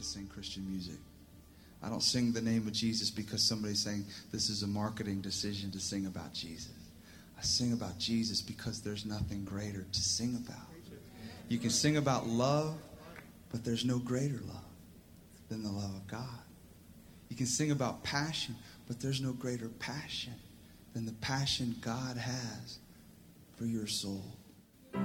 to sing Christian music. I don't sing the name of Jesus because somebody's saying this is a marketing decision to sing about Jesus. I sing about Jesus because there's nothing greater to sing about. You can sing about love, but there's no greater love than the love of God. You can sing about passion, but there's no greater passion than the passion God has for your soul.